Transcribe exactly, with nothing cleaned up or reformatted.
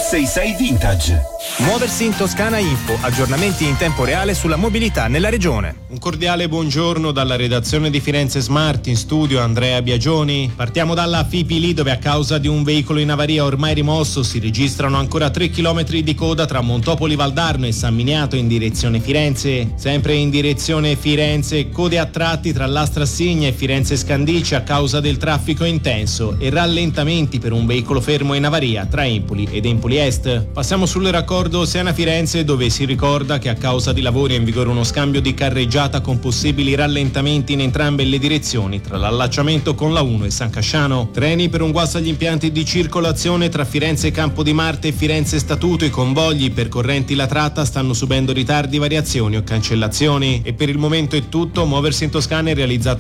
sei sei Vintage. Muoversi in Toscana Info, aggiornamenti in tempo reale sulla mobilità nella regione. Un cordiale buongiorno dalla redazione di Firenze Smart, in studio Andrea Biagioni. Partiamo dalla Fipili, dove a causa di un veicolo in avaria ormai rimosso si registrano ancora tre chilometri di coda tra Montopoli Valdarno e San Miniato in direzione Firenze. Sempre in direzione Firenze, code a tratti tra l'Astrassigna e Firenze Scandicci a causa del traffico intenso e rallentamenti per un veicolo fermo in avaria tra Empoli ed Empoli Est. Passiamo sul raccordo Siena-Firenze, dove si ricorda che a causa di lavori è in vigore uno scambio di carreggiata con possibili rallentamenti in entrambe le direzioni tra l'allacciamento con la uno e San Casciano. Treni per un guasto agli impianti di circolazione tra Firenze Campo di Marte e Firenze Statuto. I convogli percorrenti la tratta stanno subendo ritardi, variazioni o cancellazioni. E per il momento è tutto. Muoversi in Toscana è realizzato